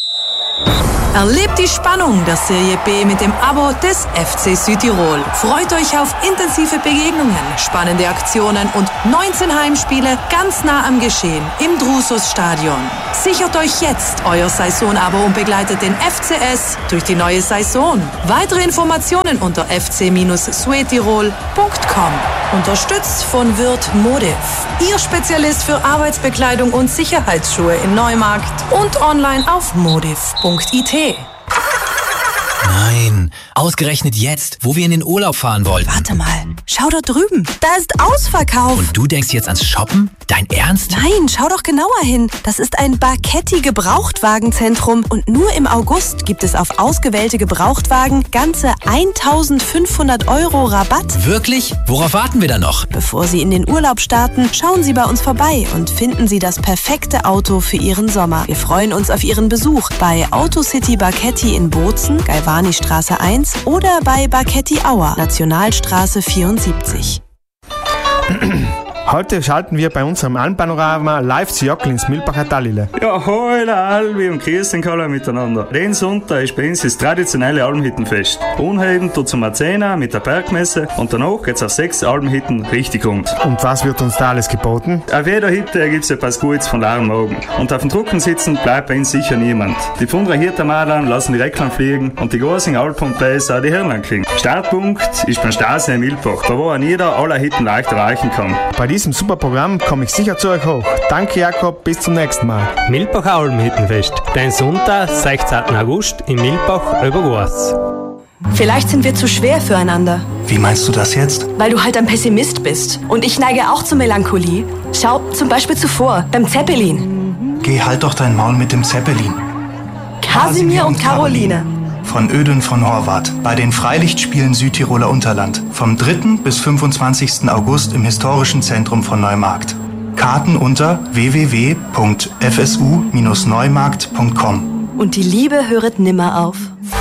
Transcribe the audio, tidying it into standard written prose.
Erlebt die Spannung der Serie B mit dem Abo des FC Südtirol. Freut euch auf intensive Begegnungen, spannende Aktionen und 19 Heimspiele ganz nah am Geschehen im Drusos-Stadion. Sichert euch jetzt euer Saisonabo und begleitet den FCS durch die neue Saison. Weitere Informationen unter fc-suetirol.com. Unterstützt von Wirth Modev, Ihr Spezialist für Arbeitsbekleidung und Sicherheitsschuhe in Neumarkt und online auf modev.it. Nein, ausgerechnet jetzt, wo wir in den Urlaub fahren wollten. Warte mal, schau da drüben, da ist Ausverkauf. Und du denkst jetzt ans Shoppen? Dein Ernst? Nein, schau doch genauer hin. Das ist ein Barchetti-Gebrauchtwagenzentrum und nur im August gibt es auf ausgewählte Gebrauchtwagen ganze 1.500 € Rabatt. Wirklich? Worauf warten wir da noch? Bevor Sie in den Urlaub starten, schauen Sie bei uns vorbei und finden Sie das perfekte Auto für Ihren Sommer. Wir freuen uns auf Ihren Besuch bei Autocity Barchetti in Bozen, Galvani-Straße 1 oder bei Barchetti Auer, Nationalstraße 74. Heute schalten wir bei unserem Almpanorama live zu Jockel ins Milbacher Tallile. Ja, hallo Albi und grüß den alle miteinander. Den Sonntag ist bei uns das traditionelle Almhüttenfest. Unheben tut zum 10 mit der Bergmesse und danach geht's auf 6 Almhütten richtig rund. Und was wird uns da alles geboten? Auf jeder Hütte gibt's etwas Gutes von leeren Magen. Und auf dem Drucken sitzen bleibt bei uns sicher niemand. Die Pfundrer Hirtermadern lassen die Recklan fliegen und die großen Alpenplays auch die Hirnlein kriegen. Startpunkt ist beim Starsee in Milbach, da wo an jeder aller Hütten leicht erreichen kann. Bei diesem super Programm komme ich sicher zu euch hoch. Danke Jakob, bis zum nächsten Mal. Milbacher Almhüttenfest. Den Sonntag, 16. August in Milbach über Goas. Vielleicht sind wir zu schwer füreinander. Wie meinst du das jetzt? Weil du halt ein Pessimist bist. Und ich neige auch zur Melancholie. Schau zum Beispiel zuvor, beim Zeppelin. Geh halt doch dein Maul mit dem Zeppelin. Kasimir und Caroline. Von Ödön von Horvath bei den Freilichtspielen Südtiroler Unterland vom 3. bis 25. August im historischen Zentrum von Neumarkt. Karten unter www.fsu-neumarkt.com. Und die Liebe höret nimmer auf.